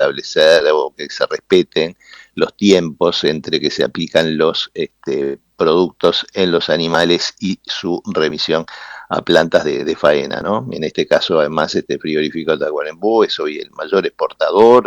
establecer o que se respeten los tiempos entre que se aplican los productos en los animales y su remisión a plantas de faena, ¿no? En este caso, además, este frigorífico de Tacuarembó es hoy el mayor exportador